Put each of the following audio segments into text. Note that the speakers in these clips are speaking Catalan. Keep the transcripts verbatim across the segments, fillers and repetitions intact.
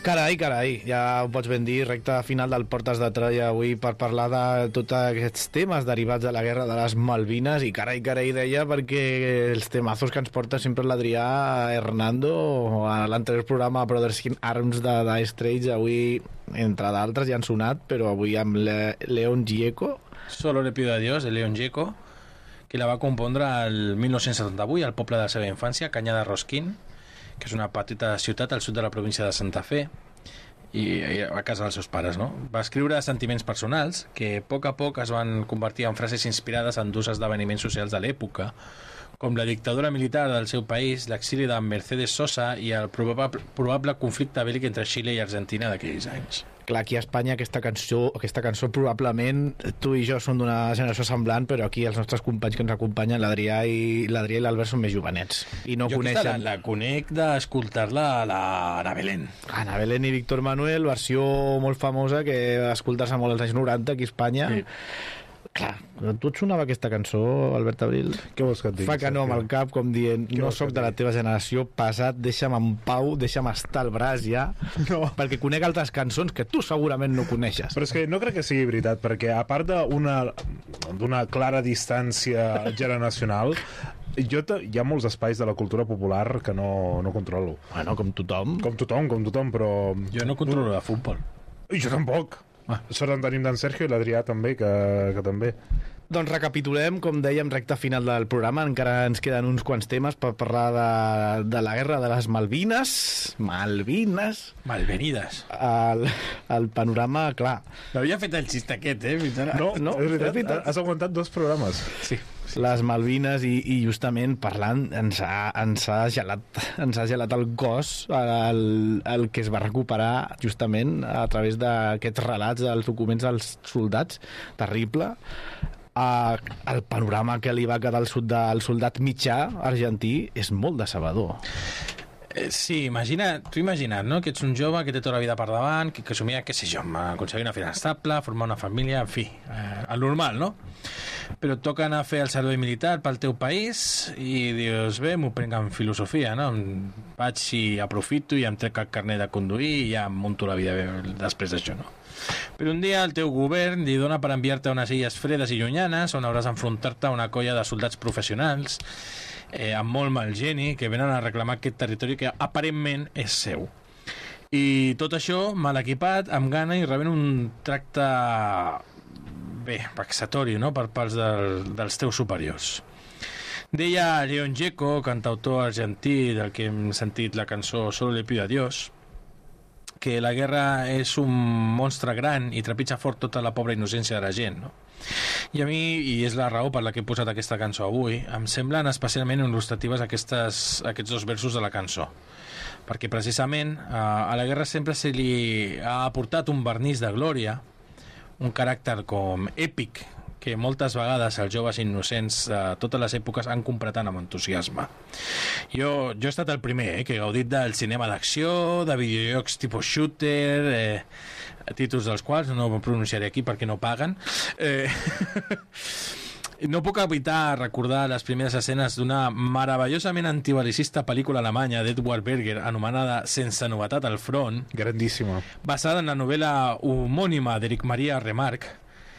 Carai, carai, ja ho pots ben dir, recta final del Portes de Troia avui per parlar de tots aquests temes derivats de la guerra de les Malvines, i carai, carai deia perquè els temazos que ens porta sempre l'Adrià Hernando a l'anterior programa Brothers in Arms de Dire Straits, avui entre d'altres ja han sonat, però avui amb Le Leon Gieco. Solo le pido a Dios, de Leon Gieco, que la va compondre el mil nou-cents setanta-vuit al poble de la seva infància, Canyada de Rosquín, que és una petita ciutat al sud de la província de Santa Fe, i, i a casa dels seus pares, no? Va escriure sentiments personals que a poc a poc es van convertir en frases inspirades en dos esdeveniments socials de l'època, com la dictadura militar del seu país, l'exili de Mercedes Sosa i el probable, probable conflicte bèl·lic entre Xile i Argentina d'aquells anys. Clar, aquí a Espanya aquesta cançó, aquesta cançó probablement tu i jo som d'una generació semblant, però aquí els nostres companys que ens acompanyen, l'Adrià i l'Adrià i l'Albert, són més jovenets i no jo coneixen. La, la conec d'escoltar-la a la Ana Belén. Ana Belén i Víctor Manuel, versió molt famosa que escoltar-se molt als anys noranta aquí a Espanya. Sí. Clar, tu et sonava aquesta cançó, Albert Abril? Què vols que et digui? Fa que no amb el cap, com dient, no sóc de la teva generació, pesat, deixa'm en pau, deixa'm estar al braç ja, no. Perquè conec altres cançons que tu segurament no coneixes. Però és que no crec que sigui veritat, perquè a part d'una d'una clara distància generacional, jo hi ha molts espais de la cultura popular que no, no controlo. Bueno, com tothom. Com tothom, com tothom, però... Jo no controlo de futbol. I jo tampoc. Ah. Sort en tenim d'en Sergio i l'Adrià també, que, que també. Doncs recapitulem, com dèiem, recta final del programa. Encara ens queden uns quants temes per parlar de, de la guerra de les Malvines. Malvines. Malvenides. El, el panorama, clar. L'havia fet el xist aquest, eh? No, no, és veritat, és veritat. Has aguantat dos programes. Sí. Sí. Les Malvines i, i justament parlant ens ha, ens, ha gelat, ens ha gelat el cos el, el que es va recuperar justament a través d'aquests relats dels documents dels soldats, terrible. Uh, el panorama que li va quedar al, sud de, al soldat mitjà argentí és molt decebedor. Eh, sí, imagina, tu imagina't, no? Que ets un jove que té tota la vida per davant, que, que somia, què sé jo, aconseguir una feina estable, formar una família, en fi, eh, el normal, no? Però et toca anar a fer el servei militar pel teu país i dius, bé, m'ho prenc en filosofia, no? Vaig i aprofito i em trec el carnet de conduir i ja em munto la vida bé després d'això, no? Però un dia el teu govern li dona per enviar-te a unes illes fredes i llunyanes on hauràs d'enfrontar-te a una colla de soldats professionals eh, amb molt mal geni que venen a reclamar aquest territori que aparentment és seu. I tot això mal equipat, amb gana i rebent un tracte bé, vexatori, no?, per parts del, dels teus superiors. Deia Leon Gieco, cantautor argentí del que hem sentit la cançó Solo le pido a Dios, que la guerra és un monstre gran i trepitja fort tota la pobra innocència de la gent, no? I a mi, i és la raó per la que he posat aquesta cançó avui, em semblen especialment il·lustratives aquestes, aquests dos versos de la cançó, perquè precisament eh, a la guerra sempre se li ha aportat un vernís de glòria, un caràcter com èpic, que moltes vegades els joves innocents de totes les èpoques han comprat amb entusiasme. Jo, jo he estat el primer eh, que he gaudit del cinema d'acció, de videojocs tipus shooter, eh, títols dels quals no pronunciaré aquí perquè no paguen. Eh, no puc evitar recordar les primeres escenes d'una meravellosament antibalicista pel·lícula alemanya d'Edward Berger anomenada Sense novetat al front, grandíssima, basada en la novel·la homònima d'Eric Maria Remarque,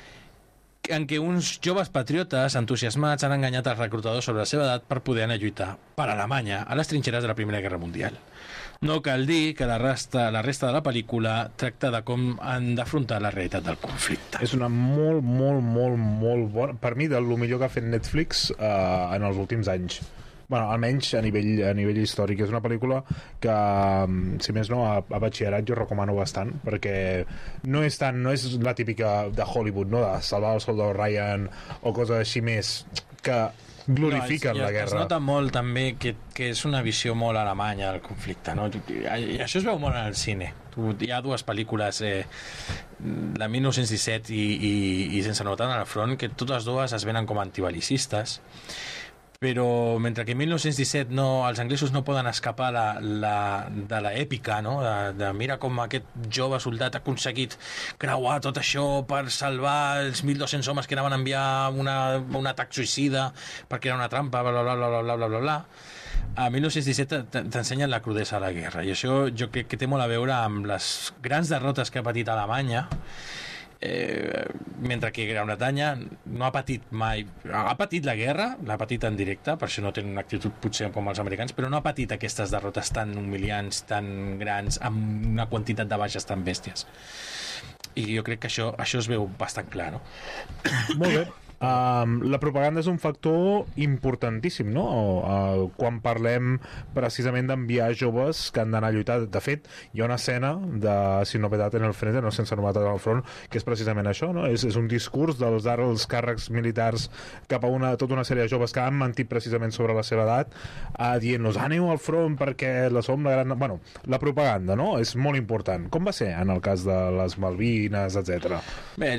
en què uns joves patriotes entusiasmats han enganyat els reclutadors sobre la seva edat per poder anar a lluitar per Alemanya a les trinxeres de la Primera Guerra Mundial. No cal dir que la resta, la resta de la pel·lícula tracta de com han d'afrontar la realitat del conflicte. És una molt, molt, molt, molt bona, per mi, del millor que ha fet Netflix eh, en els últims anys. Bueno, almenys a nivell, a nivell històric. És una pel·lícula que, si més no, a, a batxillerat jo recomano bastant, perquè no és tant, no és la típica de Hollywood, no?, de salvar el soldado Ryan o coses així més que glorifiquen no, es, la guerra. Es nota molt també que, que és una visió molt alemanya del conflicte, no? I això es veu molt en el cine. Hi ha dues pel·lícules, eh, de mil nou-cents disset i, i, i Sense novetat al front, que totes dues es venen com antibalicistes, però mentre que en mil nou-cents disset no, els anglesos no poden escapar la, la, de l'èpica, no? de, de mira com aquest jove soldat ha aconseguit creuar tot això per salvar els mil dos-cents homes que anaven a enviar una, un atac suïcida perquè era una trampa, bla, bla, bla, bla, bla, bla, bla, bla. A mil nou-cents disset t'ensenyen la crudesa de la guerra, i això jo crec que té molt a veure amb les grans derrotes que ha patit Alemanya, eh, mentre que Gran Bretanya no ha patit mai, ha patit la guerra, l'ha patit en directe, per això no tenen una actitud potser com els americans, però no ha patit aquestes derrotes tan humiliants, tan grans, amb una quantitat de baixes tan bèsties, i jo crec que això, això es veu bastant clar, no? Molt bé. Um, la propaganda és un factor importantíssim, no? Uh, quan parlem precisament d'enviar joves que han d'anar a lluitar. De fet, hi ha una escena de Sin novedad en el frente, no sense novetat al front, que és precisament això, no? És, és un discurs dels alts càrrecs militars cap a una, tota una sèrie de joves que han mentit precisament sobre la seva edat, uh, dient-nos, aneu al front perquè la som la gran... Bueno, la propaganda, no? És molt important. Com va ser en el cas de les Malvines, etcètera? Bé,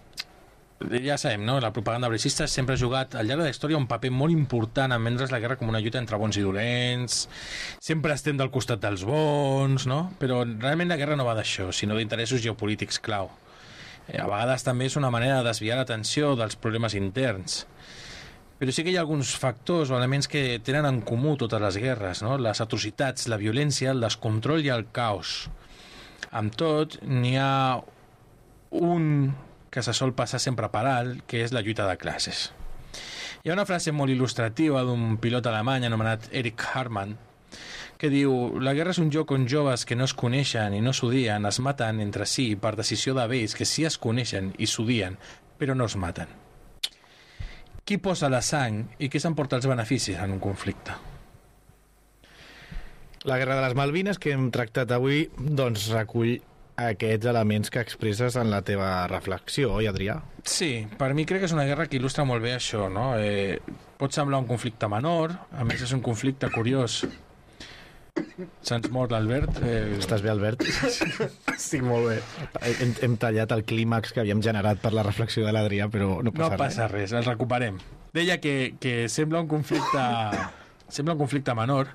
ja sabem, no? La propaganda bel·licista sempre ha jugat al llarg de la història un paper molt important en vendre's la guerra com una lluita entre bons i dolents, sempre estem del costat dels bons, no? Però realment la guerra no va d'això, sinó d'interessos geopolítics clau. A vegades també és una manera de desviar l'atenció dels problemes interns. Però sí que hi ha alguns factors o elements que tenen en comú totes les guerres, no? Les atrocitats, la violència, el descontrol i el caos. Amb tot, n'hi ha un que se sol passar sempre per alt, que és la lluita de classes. Hi ha una frase molt il·lustrativa d'un pilot alemany anomenat Erich Hartmann, que diu: la guerra és un joc on joves que no es coneixen i no s'odien es maten entre si per decisió de vells que sí es coneixen i s'odien, però no es maten. Qui posa la sang i qui s'emporta els beneficis en un conflicte? La guerra de les Malvines que hem tractat avui doncs recull aquests elements que expresses en la teva reflexió, oi, Adrià? Sí, per mi crec que és una guerra que il·lustra molt bé això, no? Eh, pot semblar un conflicte menor, a més és un conflicte curiós. Se'ns mor l'Albert. Eh... Estàs bé, Albert? Sí, molt bé. Hem, hem tallat el clímax que havíem generat per la reflexió de l'Adrià, però no passa, no passa res. res, el recuperem. Deia que, que sembla un conflicte sembla un conflicte menor,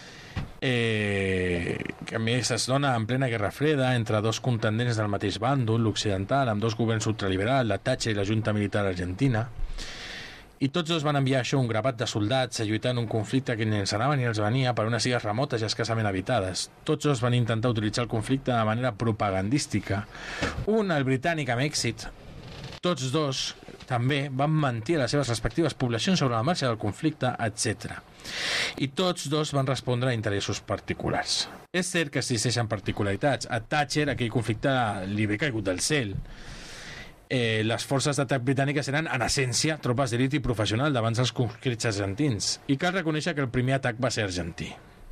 eh, que a més es dona en plena Guerra Freda entre dos contendents del mateix bàndol, l'occidental, amb dos governs ultraliberals, la Thatcher i la Junta Militar Argentina, i tots dos van enviar això un grapat de soldats a lluitar en un conflicte que ni els anava ni els venia per unes illes remotes i escassament habitades. Tots dos van intentar utilitzar el conflicte de manera propagandística. Un, el britànic, amb èxit. Tots dos també van mentir a les seves respectives poblacions sobre la marxa del conflicte, etcètera. I tots dos van respondre a interessos particulars. És cert que existeixen particularitats. A Thatcher aquell conflicte li ve caigut del cel. Eh, les forces d'atac britàniques eren, en essència, tropes d'elit i professional davant dels conscrits argentins. I cal reconèixer que el primer atac va ser argentí.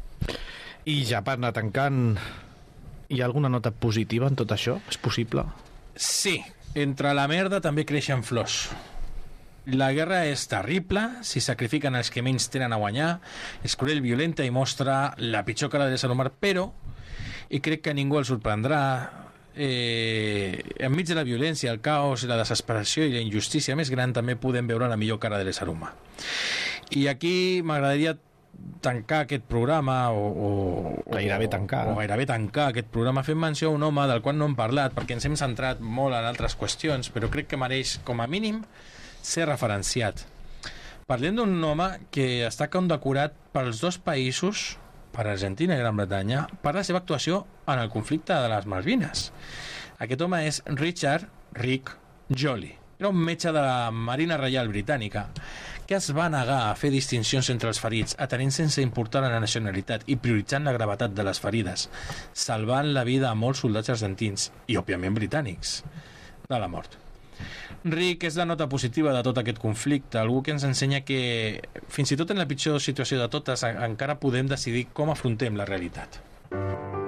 I ja per anar tancant, hi ha alguna nota positiva en tot això? És possible? Sí. Entre la merda també creixen flors. La guerra és terrible, si sacrifiquen els que menys tenen a guanyar, és cruel, violenta i mostra la pitjor cara de l'ésser humà, però, i crec que ningú el sorprendrà, eh, enmig de la violència, el caos, la desesperació i la injustícia més gran també podem veure la millor cara de l'ésser humà. I aquí m'agradaria tancar aquest programa o, o, gairebé tancar o gairebé tancar aquest programa fent menció a un home del qual no hem parlat perquè ens hem centrat molt en altres qüestions, però crec que mereix com a mínim ser referenciat. Parlem d'un home que està condecorat pels dos països, per Argentina i Gran Bretanya, per la seva actuació en el conflicte de les Malvines. Aquest home és Richard Rick Jolly. Era un metge de la Marina Reial Britànica que es va negar a fer distincions entre els ferits, atenent sense importar la nacionalitat i prioritzant la gravetat de les ferides, salvant la vida a molts soldats argentins i, òbviament, britànics de la mort. Rick és la nota positiva de tot aquest conflicte, algú que ens ensenya que, fins i tot en la pitjor situació de totes, encara podem decidir com afrontem la realitat.